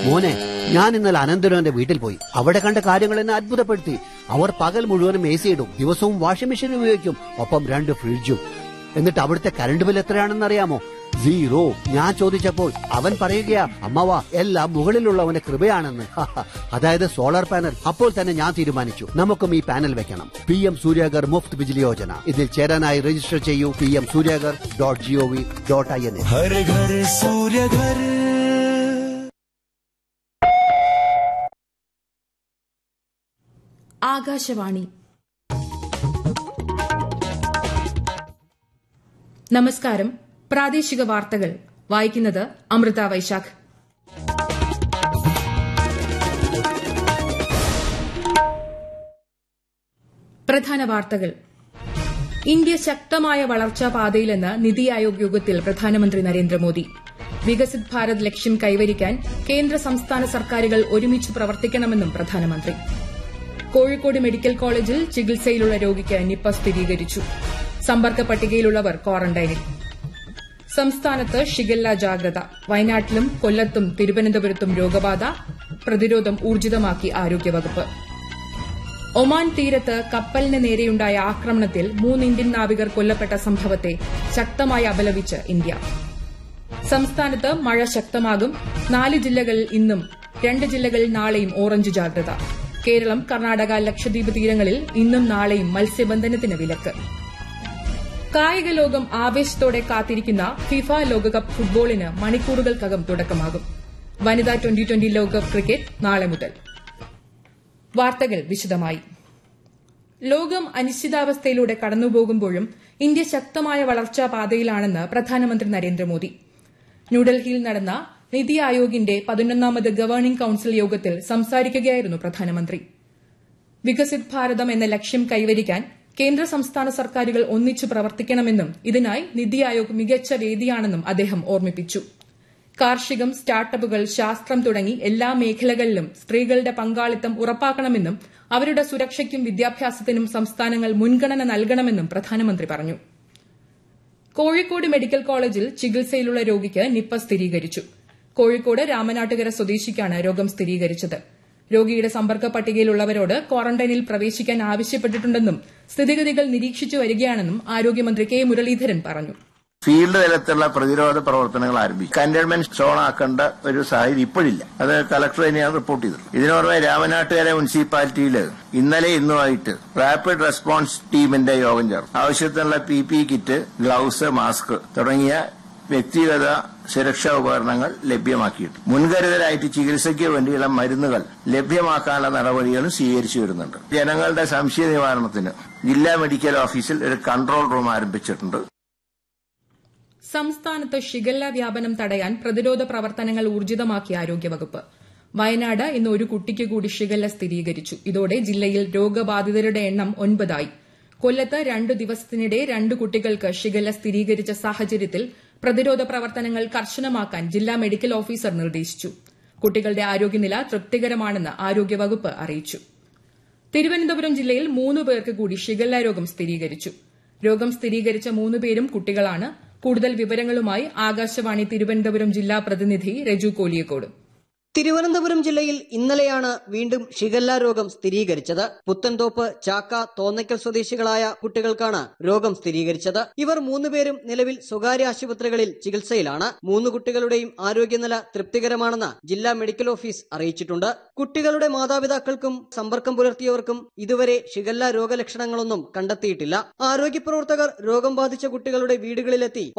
മോനെ, ഞാൻ ഇന്നലെ അനന്തരവന്റെ വീട്ടിൽ പോയി. അവിടെ കണ്ട കാര്യങ്ങൾ എന്നെ അത്ഭുതപ്പെടുത്തി. അവർ പകൽ മുഴുവനും AC ഇടും, ദിവസവും വാഷിംഗ് മെഷീൻ ഉപയോഗിക്കും, ഒപ്പം 2 ഫ്രിഡ്ജും. എന്നിട്ട് അവിടുത്തെ കറണ്ട് ബിൽ എത്രയാണെന്ന് അറിയാമോ? 0. ഞാൻ ചോദിച്ചപ്പോൾ അവൻ പറയുകയാ, അമ്മവാ, എല്ലാം മുകളിലുള്ളവന്റെ കൃപയാണെന്ന്. അതായത് സോളാർ പാനൽ. അപ്പോൾ തന്നെ ഞാൻ തീരുമാനിച്ചു, നമുക്കും ഈ പാനൽ വെക്കണം. PM സൂര്യാഗർ മുഫ്ത് ബിജ്ലി യോജന. ഇതിൽ ചേരാനായി രജിസ്റ്റർ ചെയ്യൂ pmsuryagar.gov.in. ഹര ഘർ സൂര്യഘർ. ആകാശവാണി. നമസ്കാരം. പ്രാദേശിക വാർത്തകൾ വായിക്കുന്നത് അമൃത വൈശാഖ്. പ്രധാന വാർത്തകൾ. ഇന്ത്യ ശക്തമായ വളർച്ചാ പാതയിലെന്ന് നിതി ആയോഗ് യോഗത്തിൽ പ്രധാനമന്ത്രി നരേന്ദ്രമോദി. വികസിത് ഭാരത് ലക്ഷ്യം കൈവരിക്കാൻ കേന്ദ്ര സംസ്ഥാന സർക്കാരുകൾ ഒരുമിച്ച് പ്രവർത്തിക്കണമെന്നും പ്രധാനമന്ത്രി. കോഴിക്കോട് മെഡിക്കൽ കോളേജിൽ ചികിത്സയിലുള്ള രോഗിക്ക് നിപ സ്ഥിരീകരിച്ചു. സമ്പർക്ക പട്ടികയിലുള്ളവർ ക്വാറന്റൈനിൽ. സംസ്ഥാനത്ത് ഷിഗല്ല ജാഗ്രത. വയനാട്ടിലും കൊല്ലത്തും തിരുവനന്തപുരത്തും രോഗബാധ. പ്രതിരോധം ഊർജിതമാക്കി ആരോഗ്യവകുപ്പ്. ഒമാൻ തീരത്ത് കപ്പലിന് നേരെയുണ്ടായ ആക്രമണത്തിൽ 3 ഇന്ത്യൻ നാവികർ കൊല്ലപ്പെട്ട സംഭവത്തെ ശക്തമായി അപലപിച്ച് ഇന്ത്യ. സംസ്ഥാനത്ത് മഴ ശക്തമാകും. 4 ജില്ലകളിൽ ഇന്നും, 2 ജില്ലകളിൽ നാളെയും ഓറഞ്ച് ജാഗ്രത. കേരളം, കർണാടക, ലക്ഷദ്വീപ് തീരങ്ങളിൽ ഇന്നും നാളെയും മത്സ്യബന്ധനത്തിന് വിലക്ക്. കായിക ലോകം ആവേശത്തോടെ കാത്തിരിക്കുന്ന ഫിഫ ലോകകപ്പ് ഫുട്ബോളിന് മണിക്കൂറുകൾക്കകം തുടക്കമാകും. വനിതാ 2020 ലോകകപ്പ് ക്രിക്കറ്റ് നാളെ മുതൽ. വാർത്തകൾ വിശദമായി. ലോകം അനിശ്ചിതാവസ്ഥയിലൂടെ കടന്നുപോകുമ്പോഴും ഇന്ത്യ ശക്തമായ വളർച്ചാ പാതയിലാണെന്ന് പ്രധാനമന്ത്രി നരേന്ദ്രമോദി. ന്യൂഡൽഹിയിൽ നടന്ന നിതി ആയോഗിന്റെ 11ാമത് ഗവേണിംഗ് കൌൺസിൽ യോഗത്തിൽ സംസാരിക്കുകയായിരുന്നു പ്രധാനമന്ത്രി. വികസിത് ഭാരതം എന്ന ലക്ഷ്യം കൈവരിക്കാൻ കേന്ദ്ര സംസ്ഥാന സർക്കാരുകൾ ഒന്നിച്ചു പ്രവർത്തിക്കണമെന്നും ഇതിനായി നിതി ആയോഗ് മികച്ച വേദിയാണെന്നും അദ്ദേഹം ഓർമ്മിപ്പിച്ചു. കാർഷികം, സ്റ്റാർട്ടപ്പുകൾ, ശാസ്ത്രം തുടങ്ങി എല്ലാ മേഖലകളിലും സ്ത്രീകളുടെ പങ്കാളിത്തം ഉറപ്പാക്കണമെന്നും അവരുടെ സുരക്ഷയ്ക്കും വിദ്യാഭ്യാസത്തിനും സംസ്ഥാനങ്ങൾ മുൻഗണന നൽകണമെന്നും പ്രധാനമന്ത്രി പറഞ്ഞു. കോഴിക്കോട് മെഡിക്കൽ കോളേജിൽ ചികിത്സയിലുള്ള രോഗിക്ക് നിപ സ്ഥിരീകരിച്ചു. കോഴിക്കോട് രാമനാട്ടുകര സ്വദേശിക്കാണ് രോഗം സ്ഥിരീകരിച്ചത്. രോഗിയുടെ സമ്പർക്ക പട്ടികയിലുള്ളവരോട് ക്വാറന്റൈനിൽ പ്രവേശിക്കാൻ ആവശ്യപ്പെട്ടിട്ടുണ്ടെന്നും സ്ഥിതിഗതികൾ നിരീക്ഷിച്ചു വരികയാണെന്നും ആരോഗ്യമന്ത്രി കെ മുരളീധരൻ പറഞ്ഞു. ഫീൽഡ് തലത്തിലുള്ള പ്രതിരോധ പ്രവർത്തനങ്ങൾ ആരംഭിക്കും. കണ്ടെയ്ൻമെന്റ് സോൺ ആക്കേണ്ട ഒരു സാഹചര്യം ഇപ്പോഴില്ല. അത് കളക്ടർ തന്നെയാണ് റിപ്പോർട്ട് ചെയ്തത്. ഇതിനു പുറമെ രാമനാട്ടുകര മുനിസിപ്പാലിറ്റിയിൽ ഇന്നലെ ഇന്നുമായിട്ട് റാപ്പിഡ് റെസ്പോൺസ് ടീമിന്റെ യോഗം ചേർന്നു. ആവശ്യത്തിനുള്ള PPE കിറ്റ്, ഗ്ലൌസ്, മാസ്ക് തുടങ്ങിയ വ്യക്തിഗത സുരക്ഷാ ഉപകരണങ്ങൾ ലഭ്യമാക്കിയിട്ട് മുൻകരുതലായിട്ട് ചികിത്സയ്ക്ക് വേണ്ടിയുള്ള മരുന്നുകൾ ലഭ്യമാക്കാനുള്ള നടപടികളും സ്വീകരിച്ചു വരുന്നുണ്ട്. ജനങ്ങളുടെ സംശയ നിവാരണത്തിന് ജില്ലാ മെഡിക്കൽ ഓഫീസിൽ ഒരു കൺട്രോൾ റൂം ആരംഭിച്ചിട്ടുണ്ട്. സംസ്ഥാനത്ത് ഷിഗല്ല വ്യാപനം തടയാൻ പ്രതിരോധ പ്രവർത്തനങ്ങൾ ഊർജിതമാക്കി ആരോഗ്യവകുപ്പ്. വയനാട് ഇന്ന് ഒരു കുട്ടിക്ക് കൂടി ഷിഗല്ല സ്ഥിരീകരിച്ചു. ഇതോടെ ജില്ലയിൽ രോഗബാധിതരുടെ എണ്ണം 9 ആയി. കൊല്ലത്ത് 2 ദിവസത്തിനിടെ 2 കുട്ടികൾക്ക് ഷിഗല്ല സ്ഥിരീകരിച്ച സാഹചര്യത്തിൽ പ്രതിരോധ പ്രവർത്തനങ്ങൾ കർശനമാക്കാൻ ജില്ലാ മെഡിക്കൽ ഓഫീസർ നിർദ്ദേശിച്ചു. കുട്ടികളുടെ ആരോഗ്യനില തൃപ്തികരമാണെന്ന് ആരോഗ്യവകുപ്പ് അറിയിച്ചു. തിരുവനന്തപുരം ജില്ലയിൽ 3 പേർക്ക് കൂടി ഷിഗല്ല രോഗം സ്ഥിരീകരിച്ചു. രോഗം സ്ഥിരീകരിച്ച 3 പേരും കുട്ടികളാണ്. കൂടുതൽ വിവരങ്ങളുമായി ആകാശവാണി തിരുവനന്തപുരം ജില്ലാ പ്രതിനിധി രജു കോലിയക്കോട്. തിരുവനന്തപുരം ജില്ലയിൽ ഇന്നലെയാണ് വീണ്ടും ഷിഗല്ല രോഗം സ്ഥിരീകരിച്ചത്. പുത്തൻതോപ്പ്, ചാക്ക, തോന്നയ്ക്കൽ സ്വദേശികളായ കുട്ടികൾക്കാണ് രോഗം സ്ഥിരീകരിച്ചത്. ഇവർ 3 പേരും നിലവിൽ സ്വകാര്യ ആശുപത്രികളിൽ ചികിത്സയിലാണ്. 3 കുട്ടികളുടെയും ആരോഗ്യനില തൃപ്തികരമാണെന്ന് ജില്ലാ മെഡിക്കൽ ഓഫീസ് അറിയിച്ചിട്ടുണ്ട്. കുട്ടികളുടെ മാതാപിതാക്കൾക്കും സമ്പർക്കം പുലർത്തിയവർക്കും ഇതുവരെ ഷിഗല്ല രോഗലക്ഷണങ്ങളൊന്നും കണ്ടെത്തിയിട്ടില്ല. ആരോഗ്യ പ്രവർത്തകർ രോഗം ബാധിച്ച കുട്ടികളുടെ വീടുകളിലെത്തി